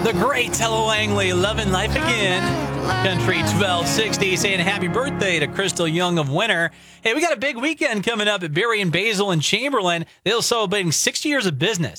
The great Ella Langley, Loving Life Again. Country 1260 saying happy birthday to Crystal Young of Winter. Hey, we got a big weekend coming up at Berry and Basil and Chamberlain. They're celebrating 60 years of business.